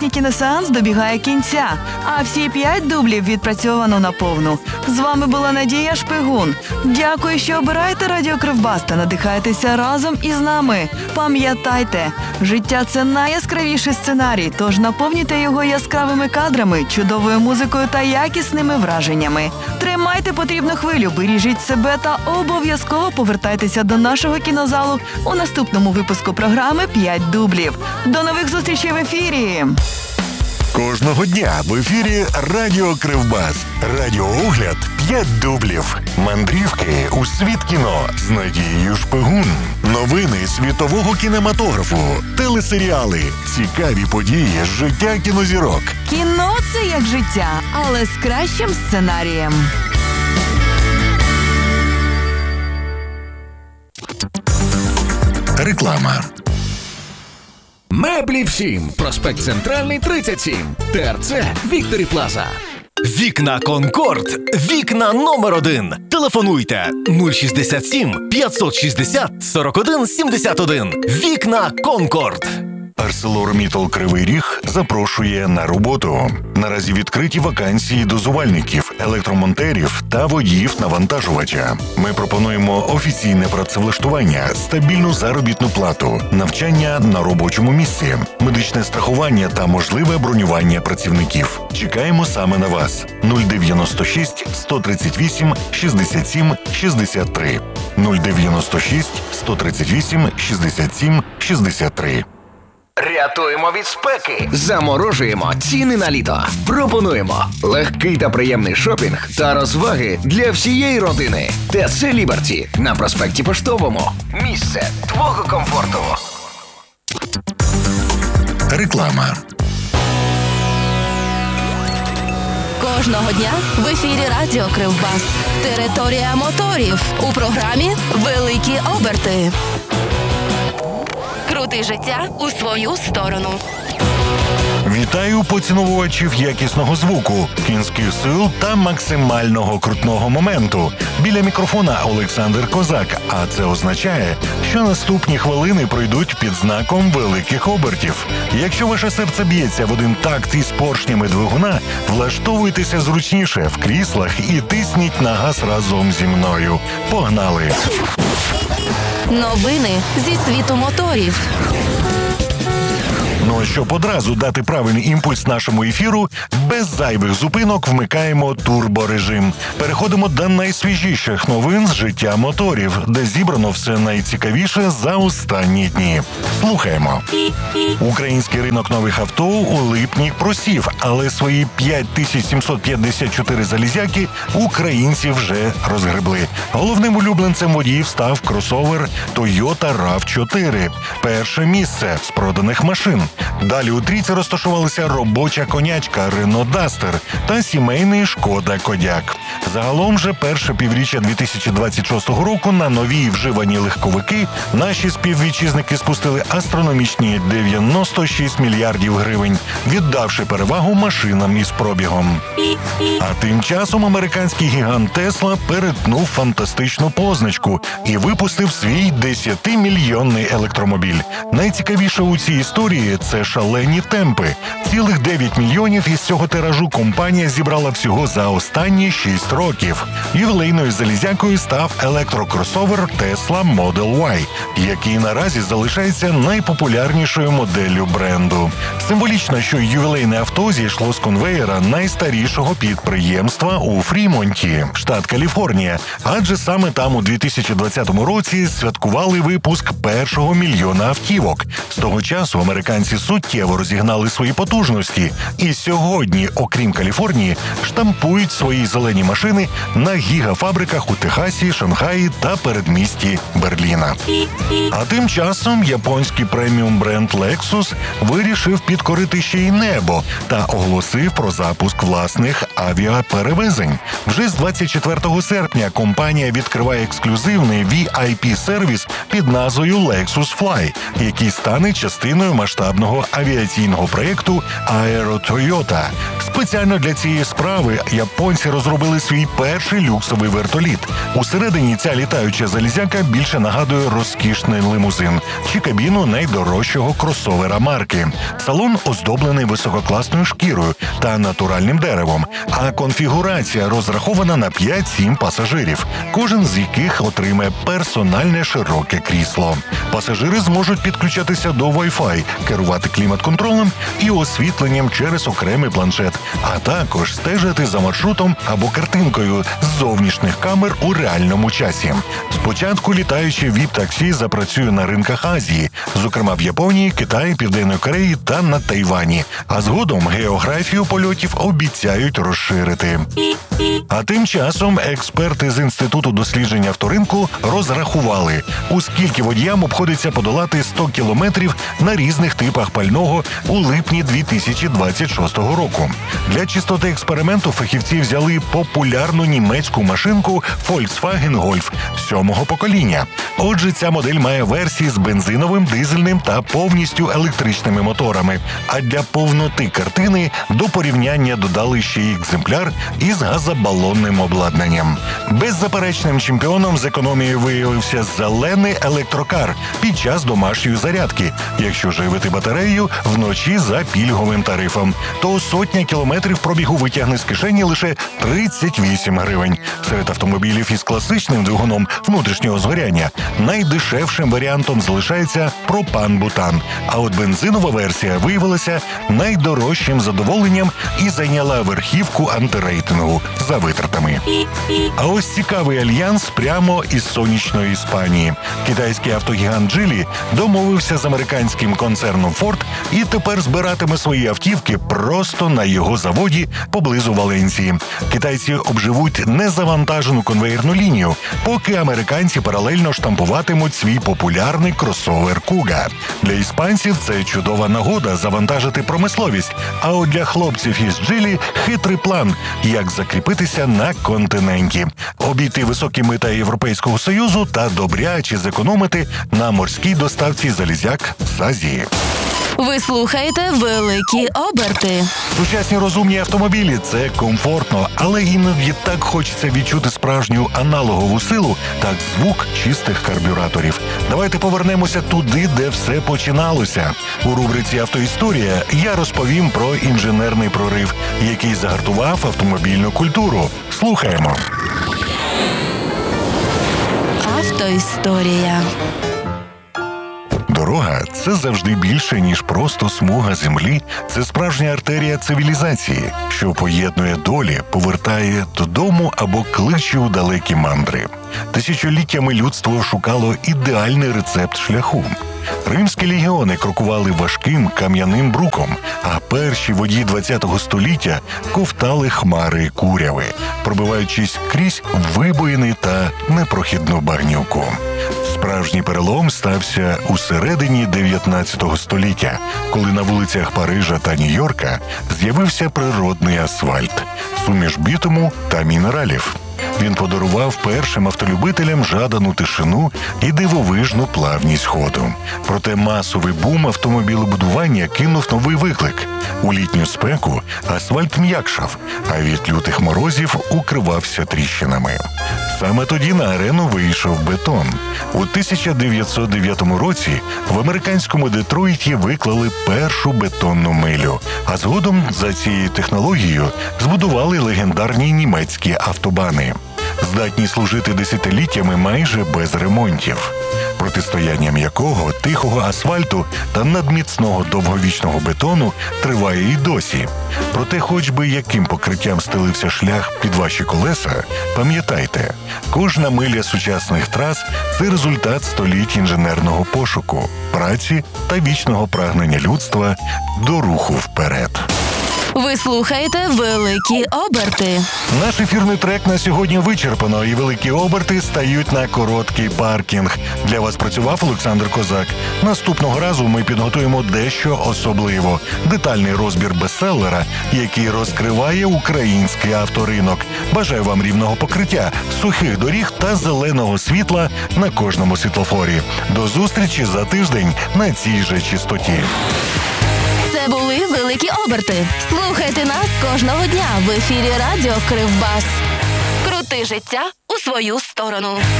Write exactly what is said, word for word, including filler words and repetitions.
сьогоднішній кіносеанс добігає кінця, а всі п'ять дублів відпрацьовано наповну. З вами була Надія Шпигун. Дякую, що обираєте Радіо Кривбас та надихаєтеся разом із нами. Пам'ятайте, життя – це найяскравіший сценарій, тож наповнюйте його яскравими кадрами, чудовою музикою та якісними враженнями. Тримайте потрібну хвилю, бережіть себе та обов'язково повертайтеся до нашого кінозалу у наступному випуску програми «п'ять дублів». До нових зустрічей в ефірі! Кожного дня в ефірі Радіо Кривбас. Радіоогляд «п'ять дублів». Мандрівки у світ кіно з Надією Шпигун. Новини світового кінематографу. Телесеріали. Цікаві події з життя кінозірок. Кіно – це як життя, але з кращим сценарієм. Реклама. Меблі всім. Проспект Центральний, тридцять сім. ТРЦ Вікторі Плаза. Вікна Конкорд. Вікна номер один. Телефонуйте нуль шістдесят сім п'ятсот шістдесят сорок один сімдесят один. Вікна Конкорд. ArcelorMittal Кривий Ріг запрошує на роботу. Наразі відкриті вакансії дозувальників, електромонтерів та водіїв навантажувача. Ми пропонуємо офіційне працевлаштування, стабільну заробітну плату, навчання на робочому місці, медичне страхування та можливе бронювання працівників. Чекаємо саме на вас. нуль дев'яносто шість сто тридцять вісім шістдесят сім шістдесят три. нуль дев'яносто шість сто тридцять вісім шістдесят сім шістдесят три. Рятуємо від спеки. Заморожуємо ціни на літо. Пропонуємо легкий та приємний шопінг та розваги для всієї родини. ТЦ Ліберті на проспекті Поштовому. Місце твого комфорту. Реклама. Кожного дня в ефірі Радіо Кривбас. Територія моторів. У програмі «Великі оберти». Крути життя у свою сторону. Вітаю поціновувачів якісного звуку, кінських сил та максимального крутного моменту. Біля мікрофона Олександр Козак, а це означає, що наступні хвилини пройдуть під знаком великих обертів. Якщо ваше серце б'ється в один такт із поршнями двигуна, влаштовуйтеся зручніше в кріслах і тисніть на газ разом зі мною. Погнали! Новини зі світу моторів. Ну а щоб одразу дати правильний імпульс нашому ефіру, без зайвих зупинок вмикаємо турборежим. Переходимо до найсвіжіших новин з життя моторів, де зібрано все найцікавіше за останні дні. Слухаємо. Український ринок нових авто у липні просів, але свої п'ять тисяч сімсот п'ятдесят чотири залізяки українці вже розгребли. Головним улюбленцем водіїв став кросовер Toyota рав чотири. Перше місце з проданих машин. Далі у трійці розташувалися робоча конячка Renault Duster та сімейний Шкода Кодяк. Загалом же перше півріччя дві тисячі двадцять шостого року на нові вживані легковики наші співвітчизники спустили астрономічні дев'яносто шість мільярдів гривень, віддавши перевагу машинам із пробігом. А тим часом американський гігант Tesla перетнув фантастичну позначку і випустив свій десятимільйонний електромобіль. Найцікавіше у цій історії – це шалені темпи. Цілих дев'ять мільйонів із цього тиражу компанія зібрала всього за останні шість років. Ювілейною залізякою став електрокросовер Tesla Model Y, який наразі залишається найпопулярнішою моделлю бренду. Символічно, що ювілейне авто зійшло з конвеєра найстарішого підприємства у Фрімонті, штат Каліфорнія, адже саме там у дві тисячі двадцятому році святкували випуск першого мільйона автівок. З того часу американці суттєво розігнали свої потужності і сьогодні, окрім Каліфорнії, штампують свої зелені машини на гігафабриках у Техасі, Шанхаї та передмісті Берліна. А тим часом японський преміум бренд Lexus вирішив підкорити ще й небо та оголосив про запуск власних авіаперевезень. Вже з двадцять четвертого серпня компанія відкриває ексклюзивний ві ай пі-сервіс під назвою Lexus Fly, який стане частиною масштабного авіаційного проєкту Aero Toyota. Спеціально для цієї справи японці розробили свій перший люксовий вертоліт. Усередині ця літаюча залізяка більше нагадує розкішний лимузин чи кабіну найдорожчого кросовера марки. Салон оздоблений висококласною шкірою та натуральним деревом, а конфігурація розрахована на п'ять-сім пасажирів, кожен з яких отримає персональне широке крісло. Пасажири зможуть підключатися до Wi-Fi, керувати клімат-контролем і освітленням через окремий планшет, а також стежити за маршрутом або картинкою з зовнішніх камер у реальному часі. Спочатку літаюче віп-таксі запрацює на ринках Азії, зокрема в Японії, Китаї, Південної Кореї та на Тайвані. А згодом географію польотів обіцяють розширити. А тим часом експерти з Інституту дослідження авторинку розрахували, у скільки водіям обходиться подолати сто кілометрів на різних типах пального у липні дві тисячі двадцять шостого року. Для чистоти експерименту фахівці взяли популярну німецьку машинку Volkswagen Golf сьомого покоління. Отже, ця модель має версії з бензиновим, дизельним та повністю електричними моторами. А для повноти картини до порівняння додали ще й екземпляр із газобалонним обладнанням. Беззаперечним чемпіоном з економії виявився зелений електрокар під час домашньої зарядки. Якщо живити батарею вночі за пільговим тарифом, то сотня кілометрів пробігу витягне з кишені лише тридцять вісім гривень. Серед автомобілів із класичним двигуном внутрішнього згоряння найдешевшим варіантом залишається пропан-бутан. А от бензинова версія виявилася найдорожчим задоволенням і зайняла верхівку антирейтингу за витратами. А ось цікавий альянс прямо із сонячної Іспанії. Китайський автогігант Geely домовився з американським концерном Ford і тепер збиратиме свої автівки просто на його заводі поблизу Валенсії. Китайці обживуть незавантажену конвеєрну лінію, поки американці паралельно штампуватимуть свій популярний кросовер Kuga. Для іспанців це чудова нагода завантажити промисловість, а от для хлопців із Geely хитрий план, як закріпитися на континенті, обійти високі мита Європейського Союзу та добряче зекономити на морській доставці залізяк з Азії. Ви слухаєте «Великі оберти». Сучасні розумні автомобілі – це комфортно, але іноді так хочеться відчути справжню аналогову силу та звук чистих карбюраторів. Давайте повернемося туди, де все починалося. У рубриці «Автоісторія» я розповім про інженерний прорив, який загартував автомобільну культуру. Слухаємо. Автоісторія. Дорога – це завжди більше, ніж просто смуга землі. Це справжня артерія цивілізації, що поєднує долі, повертає додому або кличе у далекі мандри. Тисячоліттями людство шукало ідеальний рецепт шляху. Римські легіони крокували важким кам'яним бруком, а перші водії ХХ століття ковтали хмари куряви, пробиваючись крізь вибоїни та непрохідну багнюку. Справжній перелом стався у середині дев'ятнадцятого століття, коли на вулицях Парижа та Нью-Йорка з'явився природний асфальт, суміш бітуму та мінералів. Він подарував першим автолюбителям жадану тишину і дивовижну плавність ходу. Проте масовий бум автомобілебудування кинув новий виклик. У літню спеку асфальт м'якшав, а від лютих морозів укривався тріщинами. Саме тоді на арену вийшов бетон. У тисяча дев'ятсот дев'ятому році в американському Детройті виклали першу бетонну милю, а згодом за цією технологією збудували легендарні німецькі автобани, здатні служити десятиліттями майже без ремонтів. Протистоянням якого тихого асфальту та надміцного довговічного бетону триває і досі. Проте хоч би яким покриттям стелився шлях під ваші колеса, пам'ятайте, кожна миля сучасних трас – це результат століть інженерного пошуку, праці та вічного прагнення людства до руху вперед. Ви слухаєте «Великі оберти». Наш ефірний трек на сьогодні вичерпано, і великі оберти стають на короткий паркінг. Для вас працював Олександр Козак. Наступного разу ми підготуємо дещо особливо. Детальний розбір бестселера, який розкриває український авторинок. Бажаю вам рівного покриття, сухих доріг та зеленого світла на кожному світлофорі. До зустрічі за тиждень на цій же частоті. Це були «Великі оберти». Слухайте нас кожного дня в ефірі радіо Кривбас. Крути життя у свою сторону.